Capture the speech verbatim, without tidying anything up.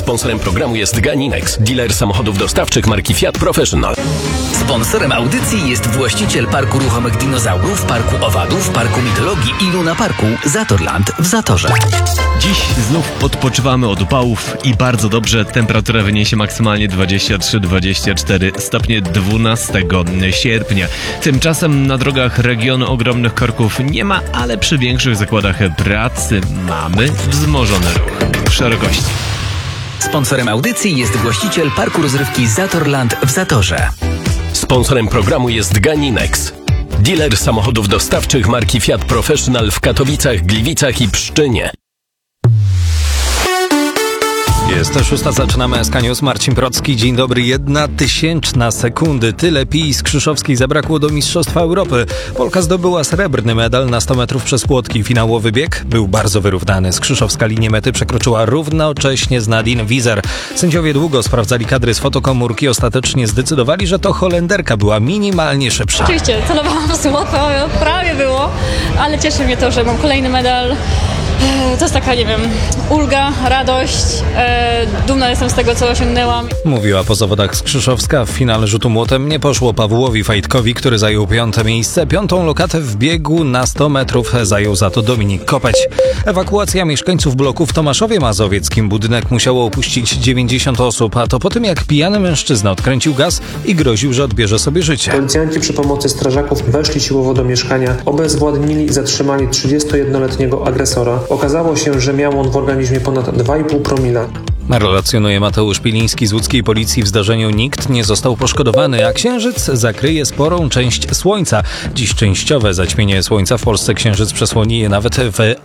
Sponsorem programu jest Ganinex, dealer samochodów dostawczych marki Fiat Professional. Sponsorem audycji jest właściciel Parku Ruchomych Dinozaurów, Parku Owadów, Parku Mitologii i Luna Parku Zatorland w Zatorze. Dziś znów odpoczywamy od upałów i bardzo dobrze. Temperatura wyniesie maksymalnie dwadzieścia trzy do dwudziestu czterech stopni dwunastego sierpnia. Tymczasem na drogach regionu ogromnych korków nie ma, ale przy większych zakładach pracy mamy wzmożony ruch szerokości. Sponsorem audycji jest właściciel Parku Rozrywki Zatorland w Zatorze. Sponsorem programu jest Ganinex, dealer samochodów dostawczych marki Fiat Professional w Katowicach, Gliwicach i Pszczynie. Jest to szósta, zaczynamy S K News. Marcin Procki, dzień dobry. Jedna tysięczna sekundy. Tyle Pii z Krzyszowskiej zabrakło do Mistrzostwa Europy. Polka zdobyła srebrny medal na sto metrów przez płotki. Finałowy bieg był bardzo wyrównany. Skrzyszowska linię mety przekroczyła równocześnie z Nadine Wieser. Sędziowie długo sprawdzali kadry z fotokomórki. Ostatecznie zdecydowali, że to Holenderka była minimalnie szybsza. Oczywiście, celowałam w złoto, prawie było, ale cieszy mnie to, że mam kolejny medal. To jest taka, nie wiem, ulga, radość, e, dumna jestem z tego, co osiągnęłam. Mówiła po zawodach Skrzyszowska. W finale rzutu młotem nie poszło Pawłowi Fajtkowi, który zajął piąte miejsce. Piątą lokatę w biegu na sto metrów zajął za to Dominik Kopeć. Ewakuacja mieszkańców bloku w Tomaszowie Mazowieckim. Budynek musiało opuścić dziewięćdziesiąt osób, a to po tym, jak pijany mężczyzna odkręcił gaz i groził, że odbierze sobie życie. Policjanci przy pomocy strażaków weszli siłowo do mieszkania, obezwładnili i zatrzymali trzydziestojednoletniego agresora. Okazało się, że miał on w organizmie ponad dwa i pół promila. Relacjonuje Mateusz Piliński z łódzkiej policji. W zdarzeniu nikt nie został poszkodowany, a księżyc zakryje sporą część słońca. Dziś częściowe zaćmienie słońca. W Polsce księżyc przesłoni je nawet w